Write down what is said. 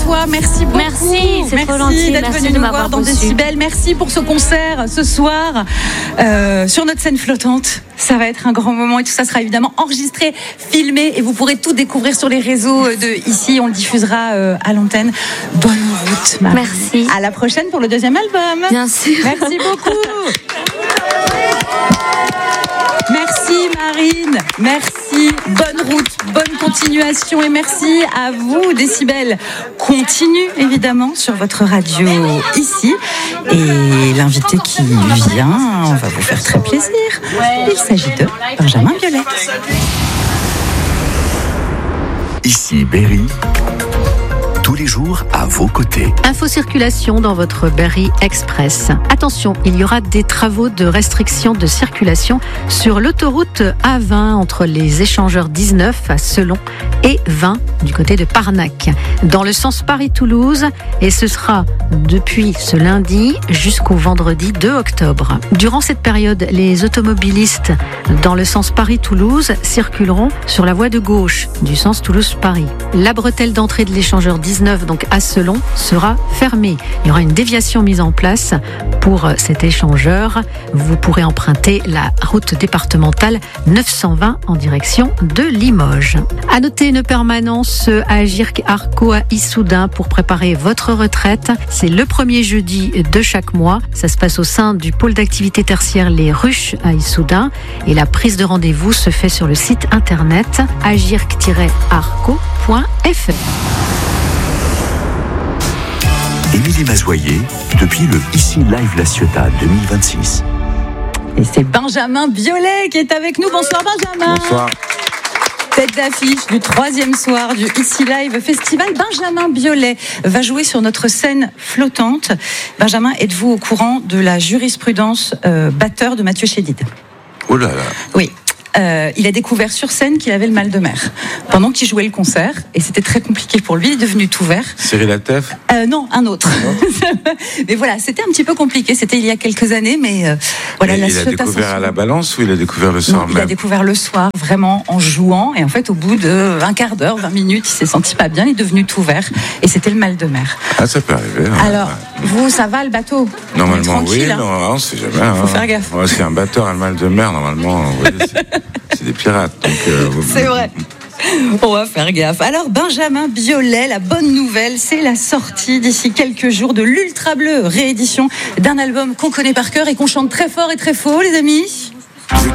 toi, merci beaucoup. Merci, c'est trop gentil. D'être Merci venu de nous m'avoir voir dans reçu. Décibel. Merci pour ce concert ce soir sur notre scène flottante. Ça va être un grand moment et tout ça sera évidemment enregistré, filmé et vous pourrez tout découvrir sur les réseaux de ici. On le diffusera à l'antenne. Bonne route, Marie. Merci. À la prochaine pour le deuxième album. Bien sûr. Merci beaucoup. Merci Marine, merci, bonne route, bonne continuation et merci à vous Décibel. Continue évidemment sur votre radio ici et l'invité qui vient, on va vous faire très plaisir. Il s'agit de Benjamin Biolay. Ici Berry, tous les jours à vos côtés. Info circulation dans votre Berry Express. Attention, il y aura des travaux de restriction de circulation sur l'autoroute A20 entre les échangeurs 19 à Selon et 20 du côté de Parnac. Dans le sens Paris-Toulouse et ce sera depuis ce lundi jusqu'au vendredi 2 octobre. Durant cette période, les automobilistes dans le sens Paris-Toulouse circuleront sur la voie de gauche du sens Toulouse-Paris. La bretelle d'entrée de l'échangeur 19, donc à Selon, sera fermée. Il y aura une déviation mise en place pour cet échangeur. Vous pourrez emprunter la route départementale 920 en direction de Limoges. À noter une permanence à Agirc Arco à Issoudun pour préparer votre retraite. C'est le premier jeudi de chaque mois. Ça se passe au sein du pôle d'activité tertiaire Les Ruches à Issoudun. Et la prise de rendez-vous se fait sur le site internet agirc-arco.fr. Émilie Mazoyer, depuis le Ici Live La Ciotat 2026. Et c'est Benjamin Biolay qui est avec nous. Bonsoir Benjamin. Bonsoir. Tête d'affiche du 3e soir du Ici Live Festival, Benjamin Biolay va jouer sur notre scène flottante. Benjamin, êtes-vous au courant de la jurisprudence batteur de Mathieu Chédid ? Oh là là. Oui. Il a découvert sur scène qu'il avait le mal de mer pendant qu'il jouait le concert et c'était très compliqué pour lui. Il est devenu tout vert. Cyril Atef ? Non, un autre. Mais voilà, c'était un petit peu compliqué. C'était il y a quelques années, mais voilà. Il a découvert à la balance ou il a découvert le soir même ? Il a découvert le soir, vraiment en jouant. Et en fait, au bout de un quart d'heure, 20 minutes, il s'est senti pas bien. Il est devenu tout vert et c'était le mal de mer. Ah, ça peut arriver. Alors, vous, ça va le bateau ? Normalement, oui. Hein. Non, on sait jamais. Faut faire gaffe. Ouais, si un batteur a le mal de mer, normalement, c'est des pirates. Donc, c'est vrai. On va faire gaffe. Alors, Benjamin Biolay, la bonne nouvelle, c'est la sortie d'ici quelques jours de l'Ultra Bleu, réédition d'un album qu'on connaît par cœur et qu'on chante très fort et très faux, les amis.